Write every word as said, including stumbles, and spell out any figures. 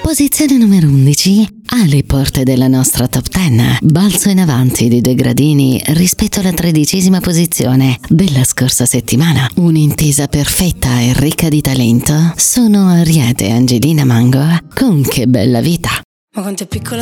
Posizione numero undici. Alle porte della nostra top dieci. Balzo in avanti di due gradini rispetto alla tredicesima posizione della scorsa settimana. Un'intesa perfetta e ricca di talento sono Ariete e Angelina Mango con Che bella vita. Ma quanto è piccola